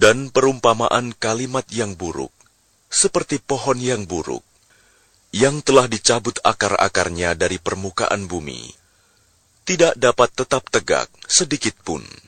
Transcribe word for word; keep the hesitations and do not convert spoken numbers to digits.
Dan perumpamaan kalimat yang buruk, seperti pohon yang buruk, yang telah dicabut akar-akarnya dari permukaan bumi, tidak dapat tetap tegak sedikit pun.